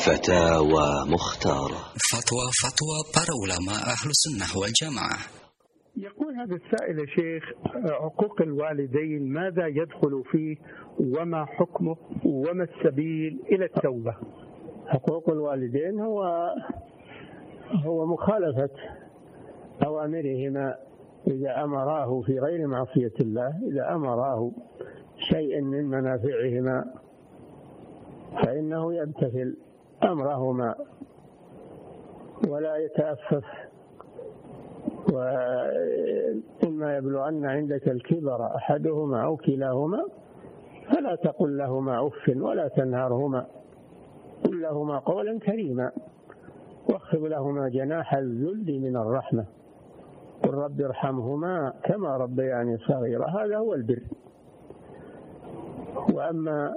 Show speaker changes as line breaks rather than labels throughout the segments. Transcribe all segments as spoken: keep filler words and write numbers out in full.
فتاوى مختارة.
فتوى فتوى para ulama أهل السنة والجماعة.
يقول هذا السائل يا شيخ: عقوق الوالدين ماذا يدخل فيه وما حكمه وما السبيل إلى التوبة؟
حقوق الوالدين هو هو مخالفة أوامرهما إذا أمراه في غير معصية الله، إذا أمراه شيء من منافعهما فإنه يمتثل أمرهما ولا يتأفف. وإما يبلغن عندك الكبر أحدهما أو كلاهما فلا تقل لهما أف ولا تنهرهما، قل لهما قولا كريما واخفض لهما جناح الذل من الرحمة، قل رب ارحمهما كما ربياني صغيرا. هذا هو البر. وأما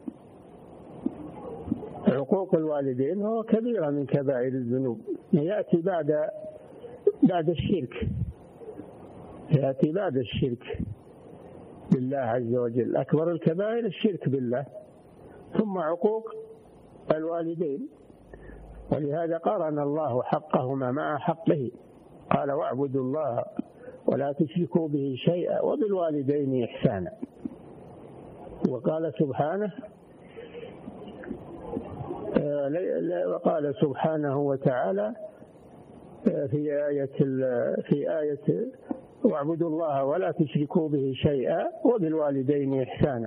عقوق الوالدين هو كبيرة من كبائر الذنوب، يأتي بعد بعد الشرك، يأتي بعد الشرك بالله عز وجل. أكبر الكبائر الشرك بالله، ثم عقوق الوالدين. ولهذا قارن الله حقهما مع حقه، قال: واعبدوا الله ولا تشركوا به شيئا وبالوالدين إحسانا. وقال سبحانه وقال سبحانه وتعالى في آية في آية واعبدوا الله ولا تشركوا به شيئا وبالوالدين إحسانا،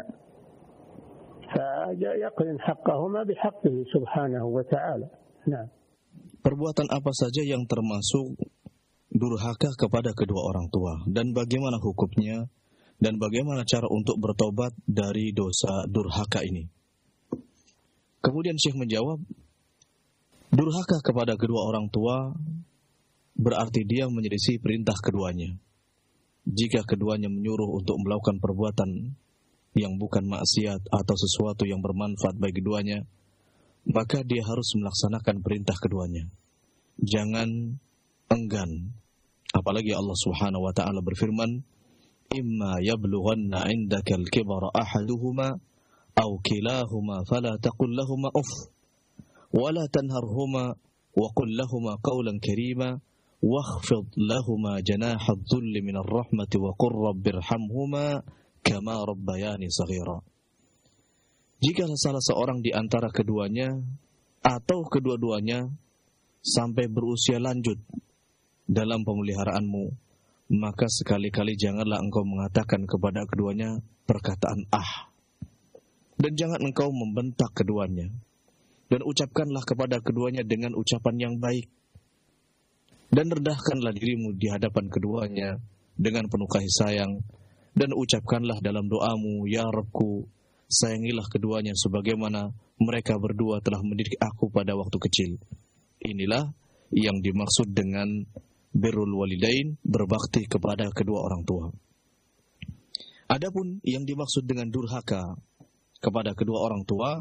فيقرن حقهما بحقه سبحانه وتعالى. Nah.
Perbuatan apa saja yang termasuk durhaka kepada kedua orang tua dan bagaimana hukumnya dan bagaimana cara untuk bertobat dari dosa durhaka ini? Kemudian Syekh menjawab, durhaka kepada kedua orang tua berarti dia menyelisih perintah keduanya. Jika keduanya menyuruh untuk melakukan perbuatan yang bukan maksiat atau sesuatu yang bermanfaat bagi keduanya, maka dia harus melaksanakan perintah keduanya. Jangan enggan. Apalagi Allah Subhanahu wa taala berfirman, "Imma yablughanna 'indaka al-kibara ahaduhuma aw kilahuma fala taqul lahumā uff wa la tanharhumā wa qul lahumā qawlan karīmā wakhfid lahumā janāha adh-dhulli min ar-rahmati wa qur rabbirhamhumā kamā rabbayāni shaghīrā." Jika salah seorang di antara keduanya atau kedua-duanya sampai berusia lanjut dalam pemeliharaanmu, maka sekali-kali janganlah engkau mengatakan kepada keduanya perkataan ah, dan jangan engkau membentak keduanya, dan ucapkanlah kepada keduanya dengan ucapan yang baik, dan rendahkanlah dirimu di hadapan keduanya dengan penuh kasih sayang, dan ucapkanlah dalam doamu, ya Rabbku, sayangilah keduanya sebagaimana mereka berdua telah mendidik aku pada waktu kecil. Inilah yang dimaksud dengan birrul walidain, berbakti kepada kedua orang tua. Adapun yang dimaksud dengan durhaka kepada kedua orang tua,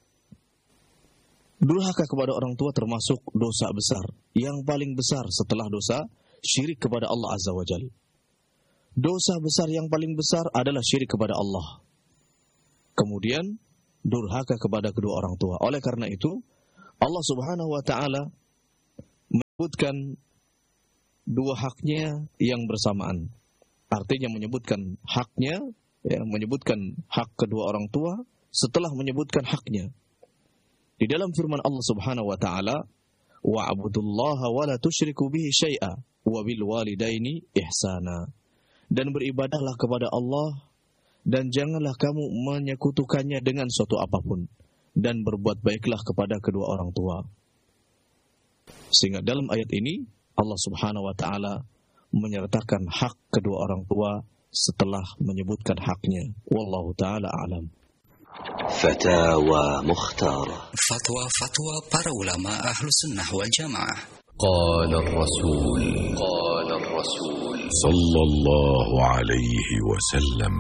durhaka kepada orang tua termasuk dosa besar, yang paling besar setelah dosa syirik kepada Allah Azza wa Jalla. Dosa besar yang paling besar adalah syirik kepada Allah. Kemudian durhaka kepada kedua orang tua. Oleh karena itu Allah Subhanahu wa taala menyebutkan dua haknya yang bersamaan. Artinya menyebutkan haknya, ya, menyebutkan hak kedua orang tua setelah menyebutkan haknya. Di dalam firman Allah Subhanahu wa taala, wa'budullaha wa la tusyriku bihi syai'a wa bil walidaini ihsana. Dan beribadahlah kepada Allah dan janganlah kamu menyekutukannya dengan suatu apapun, dan berbuat baiklah kepada kedua orang tua. Sehingga dalam ayat ini Allah Subhanahu wa taala menyertakan hak kedua orang tua setelah menyebutkan haknya. Wallahu taala a'lam.
Fatawa Mukhtarah.
Fatwa fatwa para ulama ahlu sunnah wal jamaah.
قال الرسول قال الرسول صلى الله عليه وسلم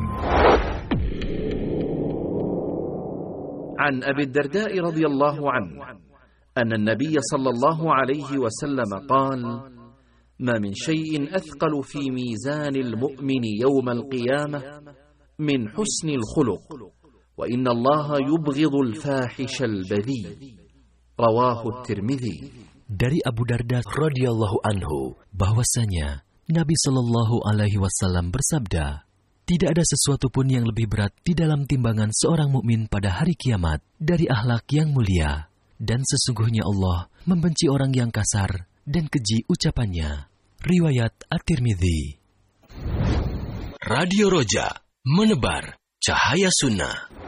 عن أبي الدرداء رضي الله عنه أن النبي صلى الله عليه وسلم قال: ما من شيء أثقل في ميزان المؤمن يوم القيامة من حسن الخلق، وإن الله يبغض الفاحش البذيء. Rawahu Tirmidzi.
Dari Abu Darda radhiyallahu anhu bahwasanya Nabi Shallallahu alaihi wasallam bersabda, tidak ada sesuatu pun yang lebih berat di dalam timbangan seorang mukmin pada hari kiamat dari akhlak yang mulia, dan sesungguhnya Allah membenci orang yang kasar dan keji ucapannya. Riwayat At-Tirmidzi. Radio Roja, menebar cahaya sunnah.